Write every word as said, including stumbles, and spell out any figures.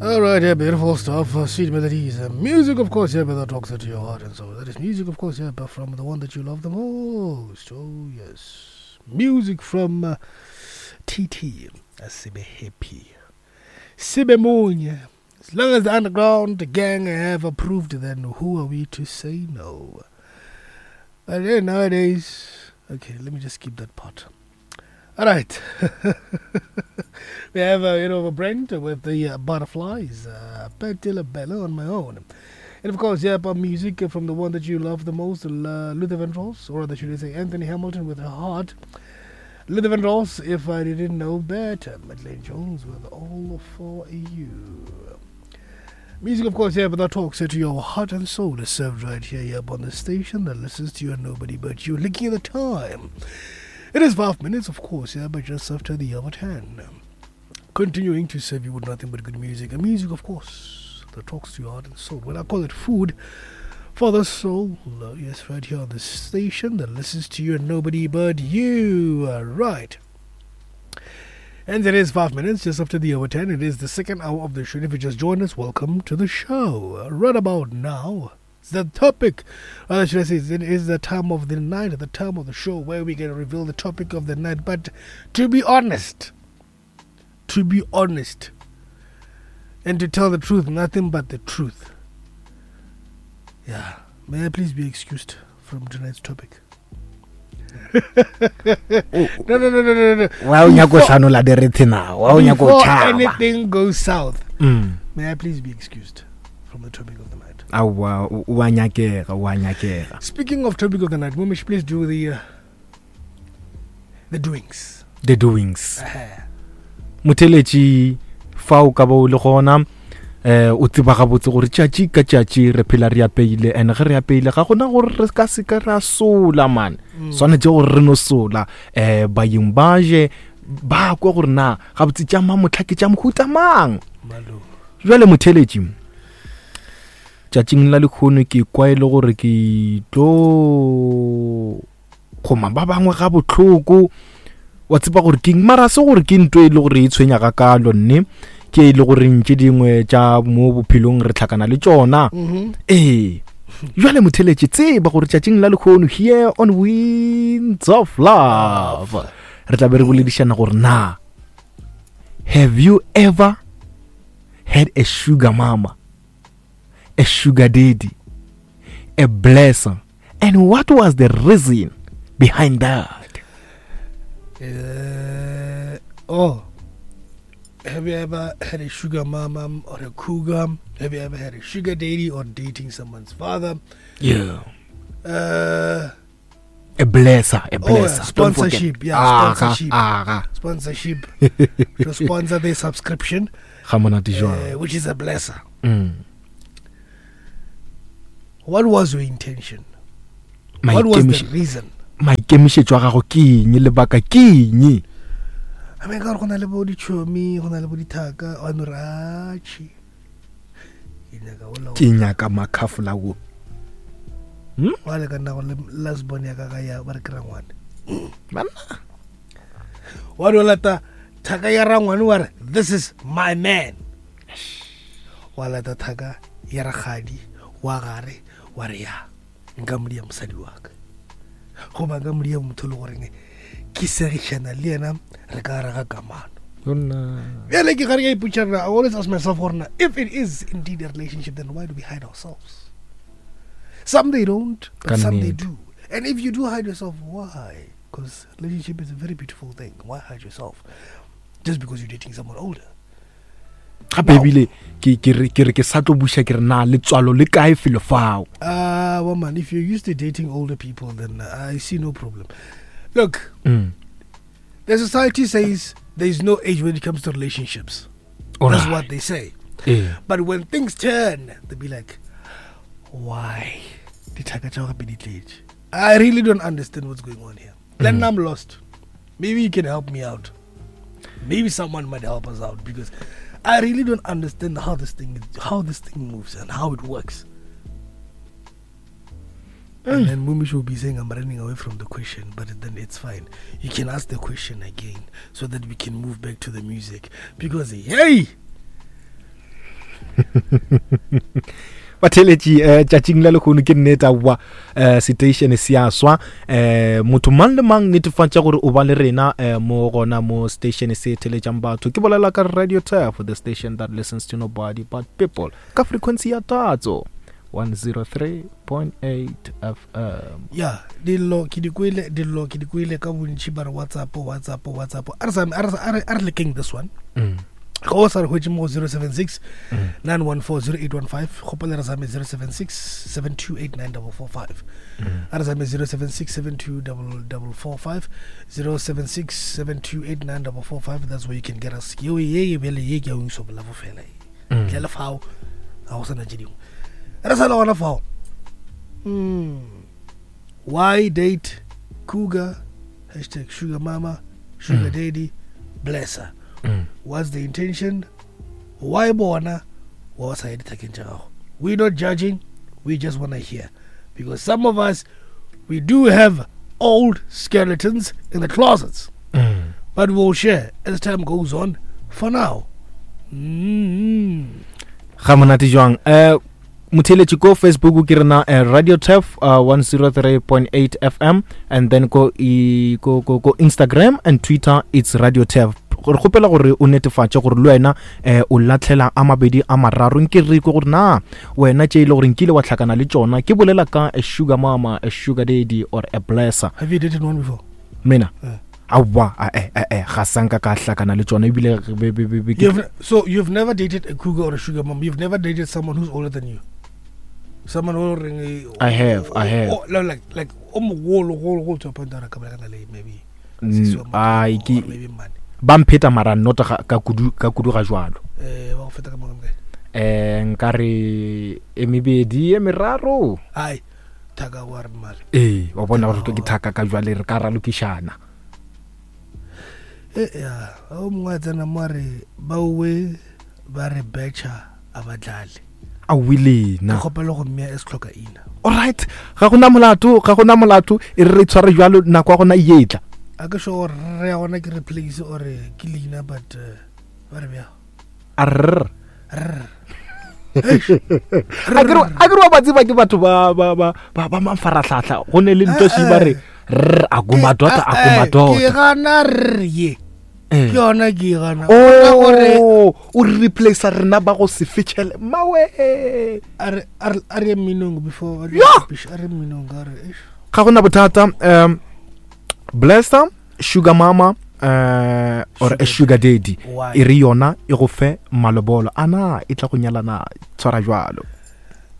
Alright, yeah, beautiful stuff. Uh, sweet melodies. Uh, music, of course, yeah, but that talks to your heart and soul. That is music, of course, yeah, but from the one that you love the most. Oh, yes. Music from uh, T T. Uh, Sibe Happy. Sibe Munye. As long as the underground, the gang have approved, then who are we to say no? But yeah, nowadays... Okay, let me just keep that part. All right. We have, uh, you know, a Brent with the uh, butterflies. Uh, Petilla Bella on my own. And of course, yeah, but music from the one that you love the most, uh, Luther Vandross, or that should I say Anthony Hamilton with Her Heart. Luther Vandross, If I Didn't Know Better. Madeleine Jones with All For You. Music, of course, yeah, but that talks to your heart and soul is served right here, yeah, on the station that listens to you and nobody but you. Looking at the time. It is five minutes, of course, yeah, but just after the hour ten. Continuing to serve you with nothing but good music. And music, of course, that talks to your heart and soul. Well, I call it food for the soul. Uh, yes, right here on the station that listens to you and nobody but you. Uh, right. And it is five minutes just after the hour ten. It is the second hour of the show. If you just joined us, welcome to the show. Uh, right about now. It's the topic, or should I say, it is the time of the night, the time of the show where we can reveal the topic of the night. But to be honest, to be honest, and to tell the truth, nothing but the truth. Yeah, may I please be excused from tonight's topic? no, no, no, no, no, no. Before, before anything goes south, mm. May I please be excused from the topic of the night? Speaking of topic of the night, Mumish, please do the uh, the doings. The doings. Mutelechi fa ka bo le gona eh o tsiba ga botse gore tšatši ka tšatši re phela re apeile and ge re apeile ga gona gore re ka se ka ra sola man swanetse gore re no sola eh ba yeng ba je ba kwa gore na ga botse tša mamotlhake tša mohuta mang jwale mutelechi tšatšing la lekgono ke kwa ile gore ke tlo khoma ba bangwe ga botlhoko wa tsipa gore ke mara se gore ke ntwe ile gore e tshwenya ga kalo nne ke ile gore ntse dingwe tša mo bophelong re tlhakana le tsona eh jwale motheletše tseba gore tšatšing la lekgono here on Winds of Love re tla be re boledišana gore na have you ever had a sugar mama, a sugar daddy, a blesser, and what was the reason behind that? Uh, oh, have you ever had a sugar mama or a cougar? Have you ever had a sugar daddy or dating someone's father? Yeah. Uh, a blesser, a blesser. Oh, yeah, sponsorship, yeah, ah, sponsorship. Ah, ah. Sponsorship to sponsor their subscription, uh, which is a blesser. Mm. What was your intention? My what was the reason? My kemišetšo ga go ke eng lebaka ke eng? I mean, go na le bo ditšhomi, go na le bo dithaka, o no ratši. Ke nyaka makafula wo. Hmm? Wa le ka nna go last born ya ka ga ya ba re kra ngwana. Bana. Wa do lata thaka ya ra ngwana wa re this is my man. Wa lata thaka ya ra khadi wa gare wa re ya nka modiya mosadi wa ka. Go ba ka modiya motho le gore ke segišana le yena re ka ra ga kamano. Bona. Yeah, like I always ask myself, if it is indeed a relationship, then why do we hide ourselves? Some they don't, but Can some need. they do. And if you do hide yourself, why? Because relationship is a very beautiful thing. Why hide yourself? Just because you're dating someone older. Ah, baby, ke ke ke ke sa tlo busha ke re na le tswalo le kae felo fao. Ah, woman, if you're used to dating older people, then uh, I see no problem. Look, mm. the society says there's no age when it comes to relationships. All That's right. what they say. Yeah. But when things turn, they'll be like, why? I really don't understand what's going on here. Mm. Then I'm lost. Maybe you can help me out. Maybe someone might help us out because I really don't understand how this thing how this thing moves and how it works. Mm. And then Mumish will be saying I'm running away from the question, but then it's fine. You can ask the question again so that we can move back to the music. Because hey, Bateletsi eh tšatšing la lekgono ke nneta wa eh station se ya swa eh motho mang le mang netefatša gore o ba le rena eh mo gona mo station se teletšang batho ke bolela ka Radio Turf, the station that listens to nobody but people, ka frequency ya tatso one oh three point eight F M. Yeah, dillo ke dikwele dillo ke dikwele ka bontši ba re WhatsApp WhatsApp WhatsApp are some are are are looking this one. Mm. Go sa re hwetše mo zero seven six nine one four zero eight one five gopela re same zero seven six seven two eight nine four four five re same zero seven six seven two four four five zero seven six seven two eight nine four four five. That's where you can get us. Yo ye ye bele ye ke o so bela fela ke le fao a go sana tšedimo re sa le gona fao. Mm. Why date cougar hashtag sugar mama sugar daddy bless her. Mm. What's the intention? Why bona? What's I taking? We're not judging, we just want to hear. Because some of us, we do have old skeletons in the closets. Mm. But we'll share as time goes on. For now. Mm-hmm. Ga monate jwang eh Mutheletsi go Facebook ke rena uh, Radio Turf uh, one oh three point eight F M, and then go i, go go go Instagram and Twitter it's Radio Turf. Gore gopela gore o netefatse gore le wena eh o latlhela a mabedi a mararo nke re go gore na wena tše ile gore nkile wa tlhakana le tsona ke bolela ka a sugar mama, a sugar daddy or a blesser. Have you dated one before? Mina Yeah. awa eh eh eh ga sanka ka tlhakana le tsona ebile You've, so you've never dated a cougar or a sugar mom. You've never dated someone who's older than you. Someone who I have I have oh, like like um wall wall wall to a point that I come maybe ai ke maybe man ba mpheta mara nota ka kudu ka kudu ga jwalo eh ba go feta ka mo nka eh nkare e mebedi e meraro ai thaka wa re mali eh wa bona gore ke thaka ka jwale re ka ra lokishana eh ya o mongwe tsena mare ba we ba re betcha abadlali a wile na go pele go mmea escloka ina. All right, ga gona molato ga gona molato e re tshware jwalo na kwa gona yetla a ke sho re ya gona ke replace or ke lina but ba re bia arr a agro agro ba tseba ke batho ba ba ba ba mafaratlhatlha go ne le ntoshi ba re rr a go madota a go madota ke gana re ye ke yona ke gana o o replace rena ba go se fetshele mawe are are are minong before are minong are ga gona bothata um blesser sugar mama uh, or a sugar daddy e re yona e go fe malobolo ana e tla go nyalana tshwara jwalo.